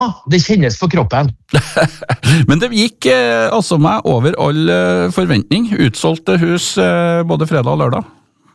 det kjennes for kroppen. Men det gikk altså meg over all forventning. Utsolgte hus både fredag og lørdag.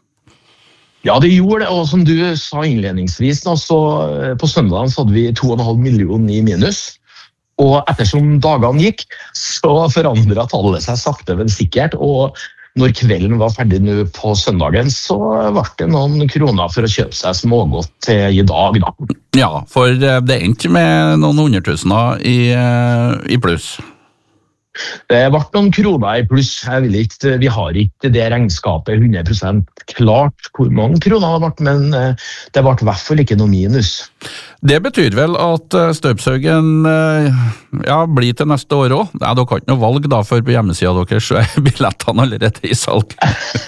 Ja, det gjorde det, og som du sa innledningsvis, da, så på søndagen så hadde vi 2,5 millioner i minus. Og ettersom dagene gikk, så forandret tallet seg sakte, men sikkert. Og når kvelden var ferdig nå på søndagen, så ble det noen kroner for å kjøpe seg smågodt til i dag, da. Ja, for det endte med noen 100 000 i pluss. Det ble noen kroner i pluss. Vi har ikke det regnskapet 100% klart hvor mange kroner det ble, men det ble i hvert fall ikke noe minus. Det betyr vel at Støpshaugen blir til neste år også? Dere har ikke noe valg da, for på hjemmesiden deres så billettene allerede i salg.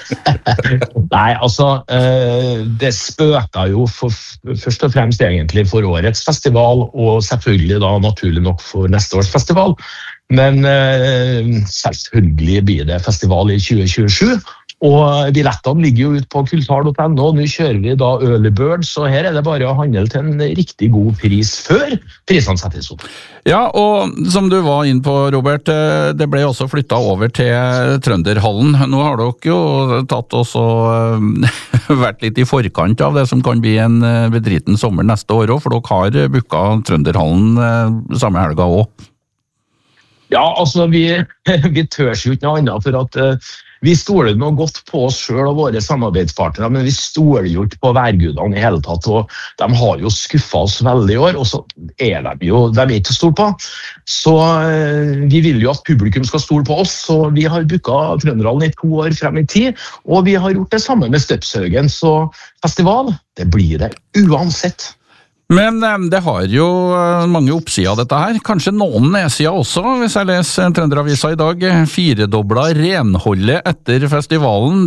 Nei, altså, det spøker jo først og fremst egentlig for årets festival, og selvfølgelig da naturlig nok for neste års festival. Men selvfølgelig blir det festival i 2027, og billettene ligger jo ut på kultal.no, og nå kjører vi da Early Bird, så her er det bare å handle til en riktig god pris før prisene settes opp. Ja, og som du var inne på, Robert, det ble også flyttet over til Trønderhallen. Nå har dere jo tatt oss og vært litt i forkant av det som kan bli en bedriten sommer neste år også, for dere har booket Trønderhallen samme helga også. Ja, altså vi tørs jo ikke noe annet, for at vi stoler noe godt på oss selv og våre samarbeidspartnere, men vi stoler jo ikke på værgudene i hele tatt, og de har jo skuffet oss veldig i år, og så er de ikke til å stole på. Så vi vil jo at publikum skal stole på oss, så vi har booket Trønderhallen i 2 år frem i tid, og vi har gjort det samme med Støpshaugen, så festival, det blir det uansett. Men det har jo mange oppsider dette her, kanskje noen nedsider også, hvis jeg leser Trønderavisa i dag. 4-doblet renholdet etter festivalen,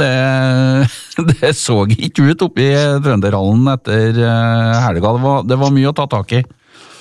det så ikke ut oppe i Trønderhallen etter helga, det var mye å ta tak i.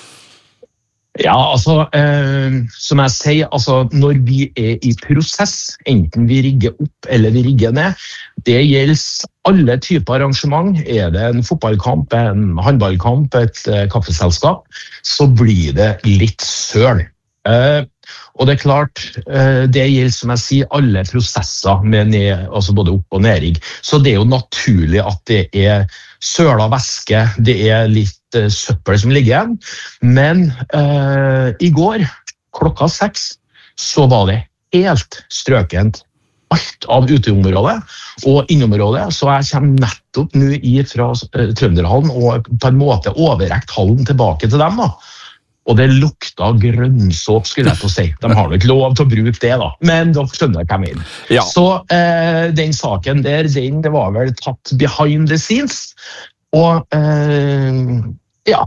Ja, altså, som jeg sier, altså, når vi er i prosess, enten vi rigger opp eller vi rigger ned, det gjelder alle typer arrangement. Er det en fotballkamp, en håndballkamp, et kaffeselskap, så blir det litt søl. Og det er klart, det gjelder, som jeg sier, alle prosesser med altså både opp- og nedrigg. Så det er jo naturlig at det er søla væske, det er litt søppel som ligger igjen. Men i går, klokka 6, så var det helt strøkent alt av uteområdet og innområdet, så jeg kommer nettopp nå fra Trønderhallen og på en måte overrekt hallen tilbake til dem da. Og det lukta grønnsåp, skulle jeg til å si. De har ikke lov til å bruke det da, men dere skjønner hva jeg mener. Ja. Så den saken der, det var vel tatt behind the scenes, og ja,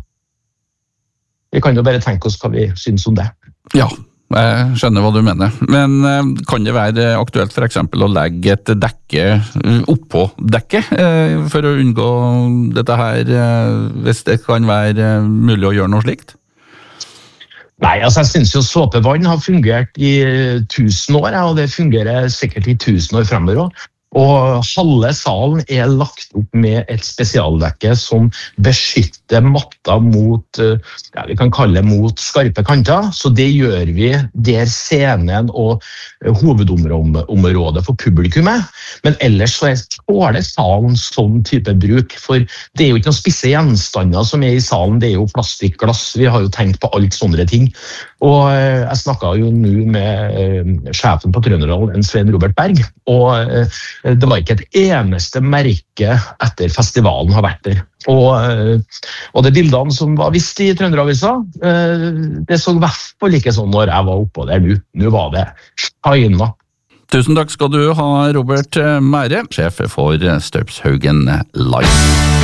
vi kan jo bare tenke oss hva vi synes om det. Ja, jeg skjønner hva du mener. Men kan det være aktuelt for eksempel å legge et dekke oppå dekket for å unngå dette her, hvis det kan være mulig å gjøre noe slikt? Nei, altså jeg synes jo såpevann har fungert i 1000 år, og det fungerer sikkert i 1000 år fremover også. Og halve salen er lagt opp med et spesialdekke som beskytter matta mot, ja, vi kan kalle det mot skarpe kanter, så det gjør vi der scenen og hovedområdet for publikummet. Men ellers så tåler salen sånn type bruk, for det er jo ikke noen spisse gjenstander som er i salen, det er jo plastikkglass, vi har jo tenkt på alt sånne ting. Og jeg snakket jo nå med sjefen på Trønderhallen, Svein Robert Berg, og det var ikke et eneste merke etter festivalen har vært der. Og de bildene som var vist i Trønderavisa, det så i hvert fall ikke sånn når jeg var oppe der nå. Nå var det shina. Tusen takk skal du ha, Robert Mære, sjef for Støpshaugen Live.